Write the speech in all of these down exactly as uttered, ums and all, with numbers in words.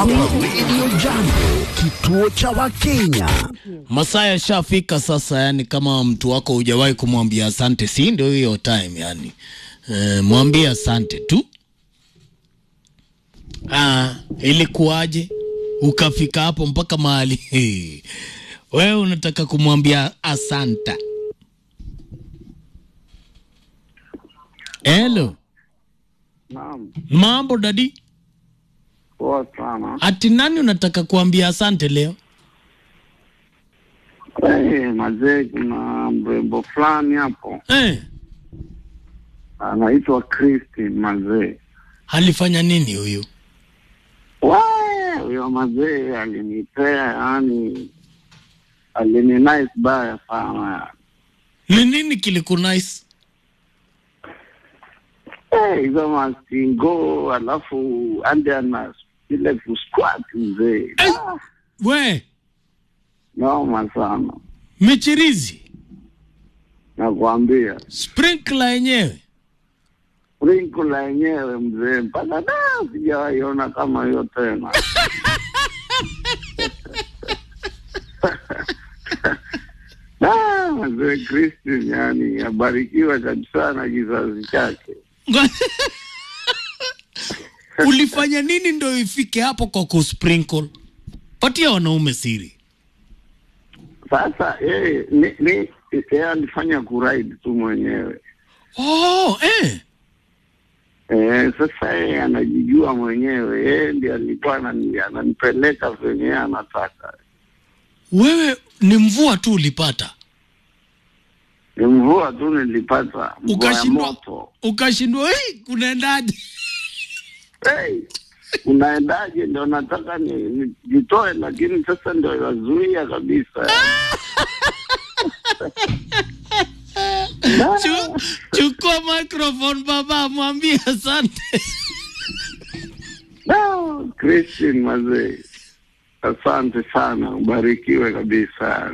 Radio Jambo, kituo cha Wakenya. Masaa yashafika sasa, yani kama mtu wako hujawahi kumwambia asante, si ndio hiyo time yani. E, mwambie asante tu. Ah, ilikuwaje ukafika hapo mpaka mahali wewe unataka kumwambia asante? Hello. Naam. Mambo dadi? Poa sana. Ati nani unataka kuambia asante leo? Eh, mazee kuna mrembo fulani hapo. Eh. Anaitwa Christine mazee. Alifanya nini huyu? Wae, huyo mazee alinipea yani alini nice baya sana. Ni nini kiliku nice? Eh, hizo mastingo alafu ande ana ile kusquat mzee. Ah, we, noma sana. michirizi. Nakwambia. Sprinkler yenyewe. Sprinkler yenyewe mzee. Mpaka da sijaiona kama hiyo tena. Ah, mzee Christine yani abarikiwa kabisa na kizazi chake. Ulifanya nini ndio ifike hapo kwa kusprinkle? Patia wanaume siri. Sasa eh ni ni yeye alifanya kuride tu mwenyewe. Oh, eh. Eh, sasa yeye anajijua mwenyewe. Yeye ndiye alikuwa ananipeleka venye anataka. Wewe ni mvua tu ulipata? Ni mvua tu nilipata. Ukashindwa ukashindwa hey, kunaendaje? Hey, unaendaje? Ndio nataka ni nijitoe, lakini sasa ndio yazuia kabisa. Chu, chukua microphone baba, mwambie asante. No, Christian mazee. Asante sana, ubarikiwe kabisa.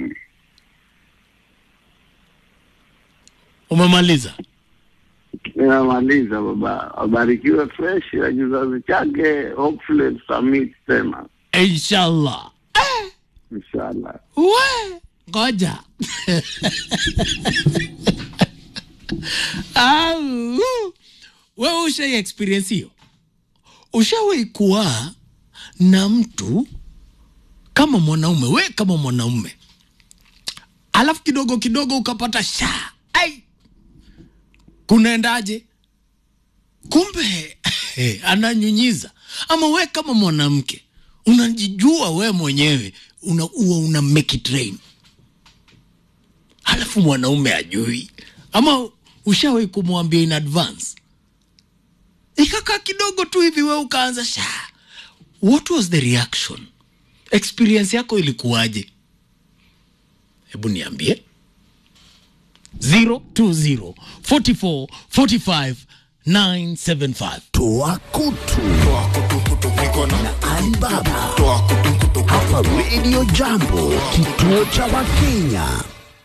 Umemaliza? Nimemaliza baba. Ubarikiwe fresh na kizazi chake, hopefully submit tena. Inshallah. Inshallah. We, ngoja. Au, wewe usha experience hiyo? Ushawahi kuwa na mtu kama mwanaume, we kama mwanaume, alafu kidogo kidogo ukapata sha, ai, kunaendaje? Kumbe ananyunyiza. Ama we kama mwanamke unajijua we mwenyewe una uwa una make it rain, alafu mwanaume ajui. Ama ushawahi kumwambia in advance, ikaka kidogo tu hivi we ukaanza sha. What was the reaction? Experience yako ilikuwaje? Hebu niambie. zero two zero four four four five nine seven five. Toa kutu. Toa kutu kutu niko na Alibaba. Toa kutu kutu hapa Radio Jambo, kituo cha Wakenya.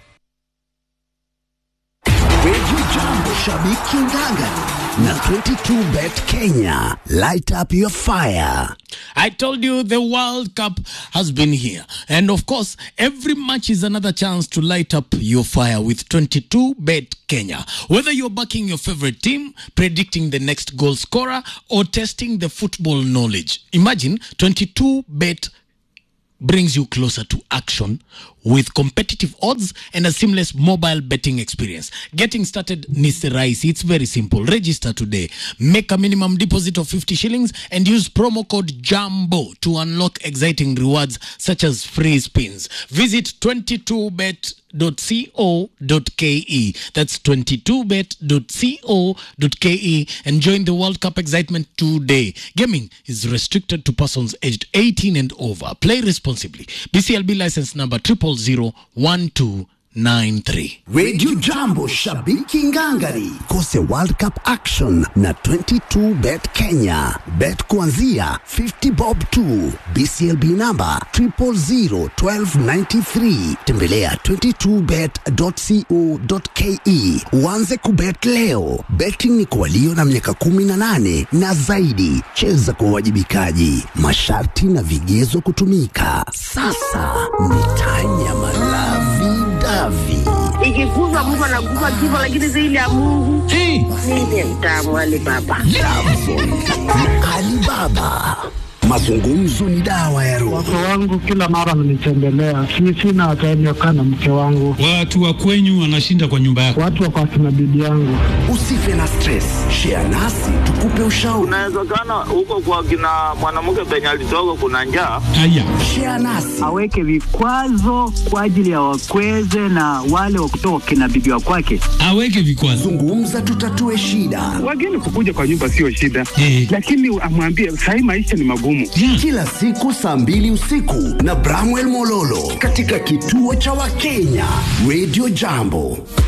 Radio Jambo, shabiki nganga na twenty-two bet Kenya. Light up your fire. I told you the World Cup has been here. And of course, every match is another chance to light up your fire with twenty-two bet Kenya. Whether you're backing your favorite team, predicting the next goal scorer, or testing the football knowledge, imagine twenty-two bet brings you closer to action with competitive odds and a seamless mobile betting experience. Getting started is rahisi. It's very simple. Register today. Make a minimum deposit of fifty shillings and use promo code JAMBO to unlock exciting rewards such as free spins. Visit twenty-two bet dot co dot ke. That's twenty-two bet dot co dot ke and join the World Cup excitement today. Gaming is restricted to persons aged eighteen and over. Play responsibly. B C L B license number triple zero one two nine three. Radio Jambo, shabiki ngangari. Kose World Cup action na twenty-two bet Kenya. Bet kuanzia fifty bob tu. B C L B number triple zero twelve ninety-three. Tembelea twenty-two bet dot co dot ke. Uanze kubet leo. Betting ni kwa walio na miaka kumi na nane na zaidi. Cheza kwa wajibikaji. Masharti na vigezo kutumika. Sasa ni time ya malavi davi. Ikikuza Mungu anakupa kifo, lakini zaidi ya Mungu Hey. ndiye mtamu Alibaba. Alibaba. Mazungumzo ni dawa ya roho. Watoto wangu kila mara wananitembelea. Si sina ataenyoka na mke wangu. Watu wa kwenyu wanashinda kwa nyumba yako. Watu wako akina bibi yangu. Usife na stress. Share nasi tukupe ushauri. Unawezekana huko kwa kina mwanamke penye alitoka kuna njaa. Haya. Share nasi. Aweke vikwazo kwa ajili ya wakweze na wale wa kutoka kina bibi wa kwake. Aweke vikwazo. Zungumza tutatue shida. Wageni kukuja kwa nyumba sio shida. Eh. Lakini amwambie sasa maisha ni magumu. Yeah. Kila siku saa mbili usiku na Bramwell Mololo katika kituo cha Wakenya Radio Jambo.